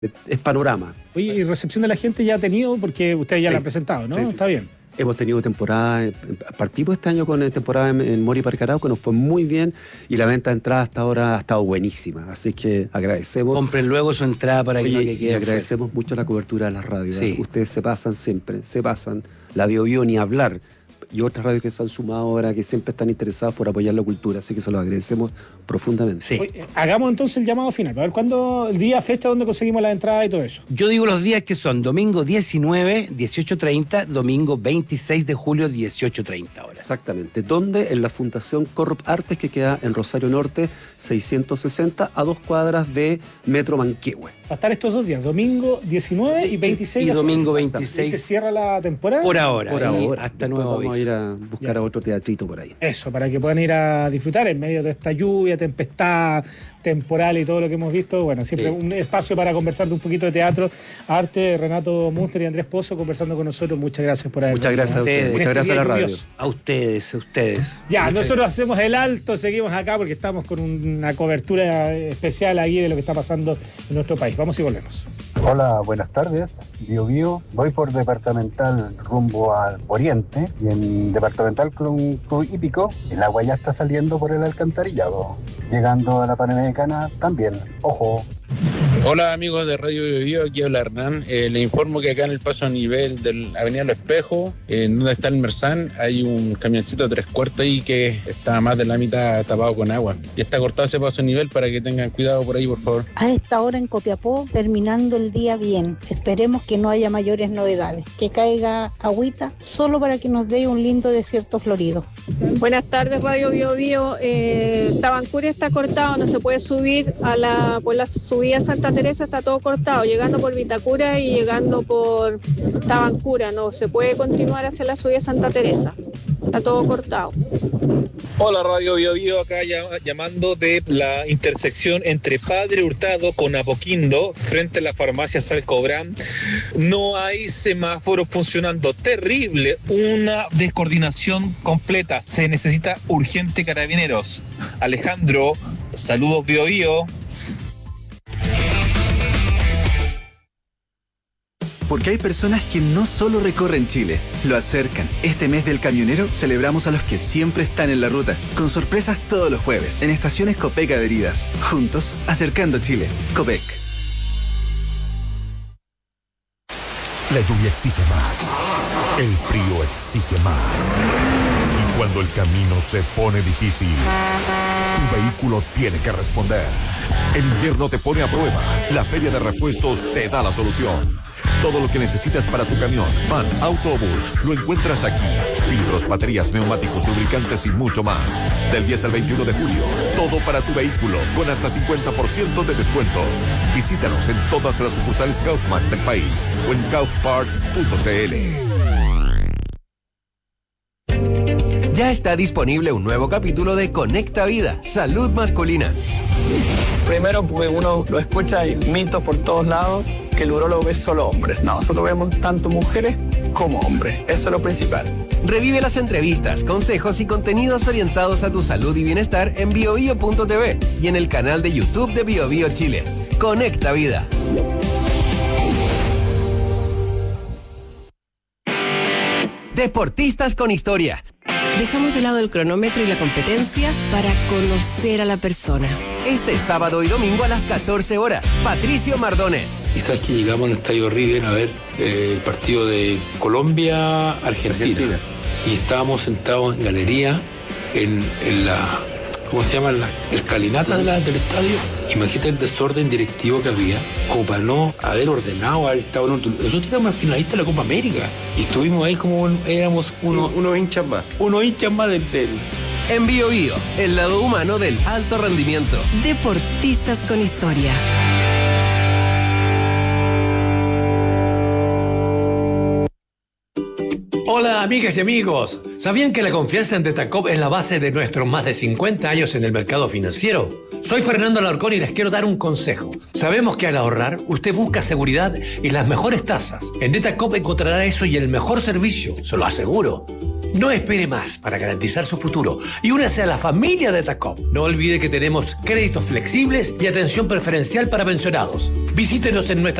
es panorama. Oye, ¿y recepción de la gente ya ha tenido? Porque ustedes ya la han presentado, ¿no? Sí. Está bien. Hemos tenido temporada, partimos este año con temporada en Mori Parque Arauco, que nos fue muy bien y la venta de entradas hasta ahora ha estado buenísima. Así que agradecemos. Compren luego su entrada para que no y quede. agradecemos mucho la cobertura de las radios. Sí. Ustedes se pasan siempre, la BioBio ni hablar. Y otras radios que se han sumado ahora, que siempre están interesadas por apoyar la cultura. Así que se los agradecemos profundamente. Sí. Oye, hagamos entonces el llamado final. A ver, ¿cuándo, el día, fecha, dónde conseguimos la entrada y todo eso? Yo digo los días que son domingo 19, 18:30, domingo 26 de julio, 18:30 horas. Exactamente. ¿Dónde? En la Fundación Corrup Artes, que queda en Rosario Norte, 660, a 2 cuadras de Metro Manquehue. Va a estar estos 2 días, domingo 19 y 26. Y domingo ¿Y 26. se cierra la temporada? Por ahora. Por ahora. Hasta Después nuevo vamos a aviso. ir a buscar a otro teatrito por ahí. Eso, para que puedan ir a disfrutar en medio de esta lluvia, tempestad, temporal y todo lo que hemos visto. Bueno, siempre un espacio para conversar de un poquito de teatro, arte. Renato Munster y Andrés Pozo conversando con nosotros. Muchas gracias por haber Muchas gracias a ustedes. Muchas gracias a la radio. A ustedes. Ya, Muchas nosotros hacemos el alto, seguimos acá porque estamos con una cobertura especial ahí de lo que está pasando en nuestro país. Vamos y volvemos. Hola, buenas tardes. BioBio. Voy por departamental rumbo al oriente y en departamental Club Hípico el agua ya está saliendo por el alcantarillado. Llegando a la Panamericana también. Ojo. Hola amigos de Radio BioBio, aquí habla Hernán. Le informo que acá en el paso a nivel de la Avenida Los Espejos, en donde está el Mersán, hay un camioncito de 3/4 ahí que está más de la mitad tapado con agua. Y está cortado ese paso a nivel para que tengan cuidado por ahí, por favor. A esta hora en Copiapó, terminando el día bien. Esperemos que no haya mayores novedades. Que caiga agüita, solo para que nos dé un lindo desierto florido. Buenas tardes, Radio BioBio. Tabancuri está cortado, no se puede subir por la subida a Santa Teresa, está todo cortado, llegando por Vitacura y llegando por Tabancura, no se puede continuar hacia la subida a Santa Teresa, está todo cortado. Hola Radio BioBio, acá llamando de la intersección entre Padre Hurtado con Apoquindo, frente a la farmacia Salcobrán. No hay semáforos funcionando, terrible, una descoordinación completa, se necesita urgente carabineros. Alejandro, saludos BioBio. Porque hay personas que no solo recorren Chile, lo acercan. Este mes del camionero celebramos a los que siempre están en la ruta, con sorpresas todos los jueves, en estaciones Copec adheridas. Juntos, acercando Chile. Copec. La lluvia exige más. El frío exige más. Y cuando el camino se pone difícil, tu vehículo tiene que responder. El invierno te pone a prueba. La Feria de Repuestos te da la solución. Todo lo que necesitas para tu camión, van, autobús, lo encuentras aquí. Filtros, baterías, neumáticos, lubricantes y mucho más. Del 10 al 21 de julio, todo para tu vehículo, con hasta 50% de descuento. Visítanos en todas las sucursales Kaufman del país o en kaufpart.cl. Ya está disponible un nuevo capítulo de Conecta Vida, Salud Masculina. Primero, porque uno lo escucha y mitos por todos lados, que el urólogo ve solo hombres. No, nosotros vemos tanto mujeres como hombres. Eso es lo principal. Revive las entrevistas, consejos y contenidos orientados a tu salud y bienestar en biobio.tv y en el canal de YouTube de BioBio Chile. Conecta Vida. Deportistas con historia. Dejamos de lado el cronómetro y la competencia para conocer a la persona. Este sábado y domingo a las 14 horas, Patricio Mardones. Y sabes que llegamos al Estadio River a ver el partido de Colombia-Argentina. Y estábamos sentados en galería, en la, ¿cómo se llama? La escalinata del estadio. Imagínate el desorden directivo que había, como para no haber ordenado, haber estado en otro. Nosotros éramos finalistas de la Copa América. Y estuvimos ahí como éramos unos hinchas más. Unos hinchas más del En BioBio, el lado humano del alto rendimiento. Deportistas con historia. Hola amigas y amigos, ¿sabían que la confianza en Detacop es la base de nuestros más de 50 años en el mercado financiero? Soy Fernando Alarcón y les quiero dar un consejo. Sabemos que al ahorrar, usted busca seguridad y las mejores tasas. En Detacop encontrará eso y el mejor servicio, se lo aseguro. No espere más para garantizar su futuro y únase a la familia de TACOP. No olvide que tenemos créditos flexibles y atención preferencial para pensionados. Visítenos en nuestra